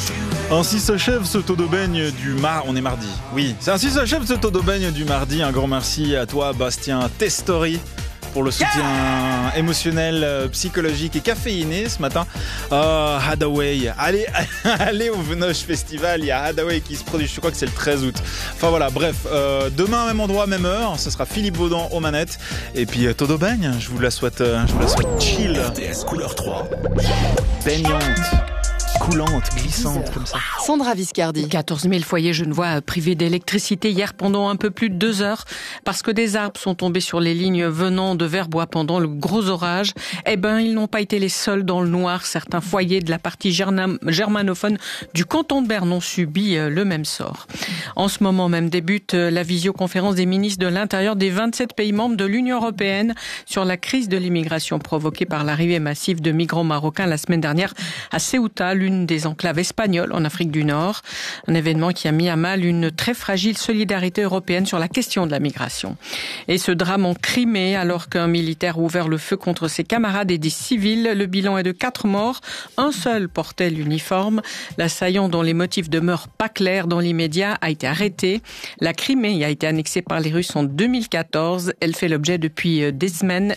Ainsi s'achève ce taux d'aubaine du On est mardi. Oui, c'est ainsi s'achève ce taux d'aubaine du mardi. Un grand merci à toi, Bastien Testori, pour le soutien émotionnel, psychologique et caféiné ce matin. Hadaway, allez au Venoche Festival, il y a Hadaway qui se produit, je crois que c'est le 13 août. Enfin voilà, bref, demain même endroit, même heure, ce sera Philippe Vaudan aux manettes. Et puis taux d'aubaine, je vous la souhaite chill. RTS couleur 3. Baignante, coulante, glissante comme ça. Sandra Viscardi. 14 000 foyers genevois privés d'électricité hier pendant un peu plus de 2 heures parce que des arbres sont tombés sur les lignes venant de Verbois pendant le gros orage. Ils n'ont pas été les seuls dans le noir. Certains foyers de la partie germanophone du canton de Berne ont subi le même sort. En ce moment même débute la visioconférence des ministres de l'Intérieur des 27 pays membres de l'Union européenne sur la crise de l'immigration provoquée par l'arrivée massive de migrants marocains la semaine dernière à Ceuta, l'une des enclaves espagnoles en Afrique du Nord. Un événement qui a mis à mal une très fragile solidarité européenne sur la question de la migration. Et ce drame en Crimée, alors qu'un militaire a ouvert le feu contre ses camarades et des civils, le bilan est de 4 morts. Un seul portait l'uniforme. L'assaillant, dont les motifs demeurent pas clairs dans l'immédiat, a été arrêté. La Crimée a été annexée par les Russes en 2014. Elle fait l'objet depuis des semaines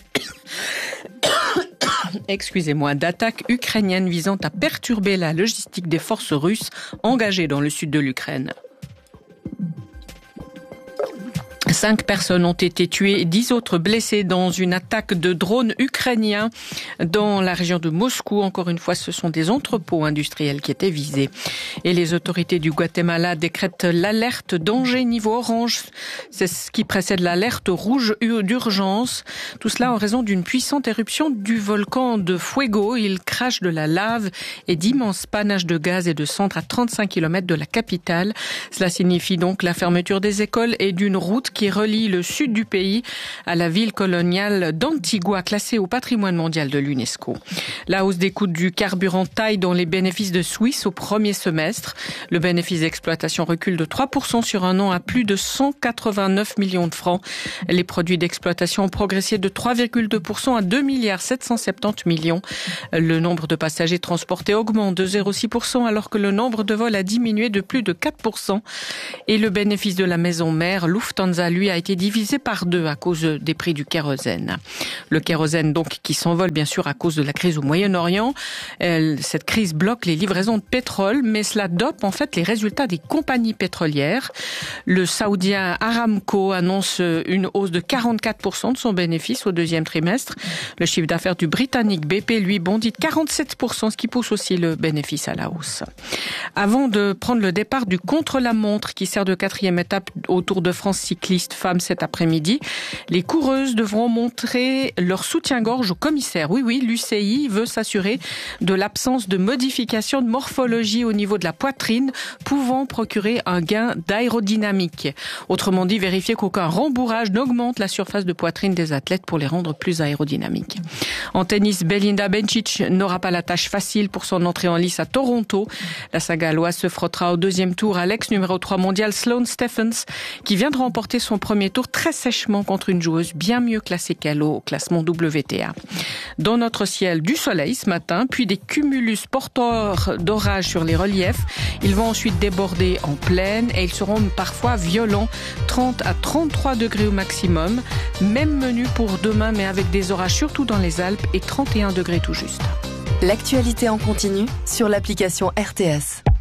d'attaques ukrainiennes visant à perturber la logistique des forces russes engagées dans le sud de l'Ukraine. 5 personnes ont été tuées et 10 autres blessées dans une attaque de drones ukrainiens dans la région de Moscou. Encore une fois, ce sont des entrepôts industriels qui étaient visés. Et les autorités du Guatemala décrètent l'alerte danger niveau orange. C'est ce qui précède l'alerte rouge d'urgence. Tout cela en raison d'une puissante éruption du volcan de Fuego. Il crache de la lave et d'immenses panaches de gaz et de cendres à 35 km de la capitale. Cela signifie donc la fermeture des écoles et d'une route qui relie le sud du pays à la ville coloniale d'Antigua, classée au patrimoine mondial de l'UNESCO. La hausse des coûts du carburant taille dans les bénéfices de Suisse au premier semestre. Le bénéfice d'exploitation recule de 3% sur un an à plus de 189 millions de francs. Les produits d'exploitation ont progressé de 3,2% à 2,770 millions. Le nombre de passagers transportés augmente de 0,6% alors que le nombre de vols a diminué de plus de 4%. Et le bénéfice de la maison mère, Lufthansa, lui, a été divisé par 2 à cause des prix du kérosène. Le kérosène, donc, qui s'envole, bien sûr, à cause de la crise au Moyen-Orient. Cette crise bloque les livraisons de pétrole, mais cela dope, en fait, les résultats des compagnies pétrolières. Le saoudien Aramco annonce une hausse de 44% de son bénéfice au deuxième trimestre. Le chiffre d'affaires du britannique BP, lui, bondit de 47%, ce qui pousse aussi le bénéfice à la hausse. Avant de prendre le départ du contre-la-montre qui sert de 4e étape au Tour de France cycliste femmes cet après-midi, les coureuses devront montrer leur soutien-gorge au commissaire. Oui, l'UCI veut s'assurer de l'absence de modification de morphologie au niveau de la poitrine, pouvant procurer un gain d'aérodynamique. Autrement dit, vérifier qu'aucun rembourrage n'augmente la surface de poitrine des athlètes pour les rendre plus aérodynamiques. En tennis, Belinda Bencic n'aura pas la tâche facile pour son entrée en lice à Toronto. La Sagaloise se frottera au deuxième tour à l'ex numéro 3 mondial Sloane Stephens, qui vient de remporter son premier tour très sèchement contre une joueuse bien mieux classée qu'elle au classement WTA. Dans notre ciel, du soleil ce matin, puis des cumulus porteurs d'orage sur les reliefs. Ils vont ensuite déborder en plaine et ils seront parfois violents, 30 à 33 degrés au maximum. Même menu pour demain, mais avec des orages surtout dans les Alpes et 31 degrés tout juste. L'actualité en continu sur l'application RTS.